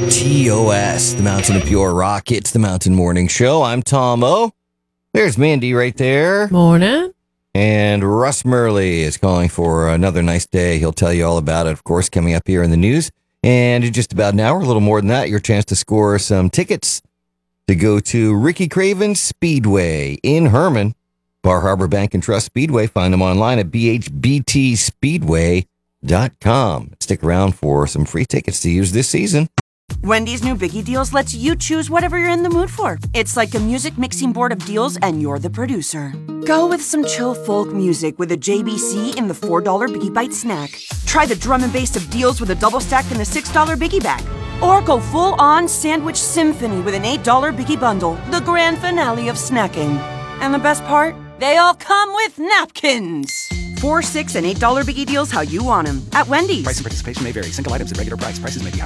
TOS, the Mountain of Pure Rock. It's the Mountain Morning Show. I'm Tom O. There's Mandy right there. Morning. And Russ Murley is calling for another nice day. He'll tell you all about it, of course, coming up here in the news. And in just about an hour, a little more than that, your chance to score some tickets to go to Ricky Craven's Speedway in Herman. Bar Harbor Bank and Trust Speedway. Find them online at bhbtspeedway.com. Stick around for some free tickets to use this season. Wendy's new Biggie Deals lets you choose whatever you're in the mood for. It's like a music mixing board of deals, and you're the producer. Go with some chill folk music with a JBC in the $4 Biggie Bite snack. Try the drum and bass of deals with a double stack in the $6 Biggie Bag. Or go full-on sandwich symphony with an $8 Biggie Bundle, the grand finale of snacking. And the best part? They all come with napkins. $4, $6, and $8 Biggie Deals how you want them at Wendy's. Price and participation may vary. Single items at regular price. Prices may be higher.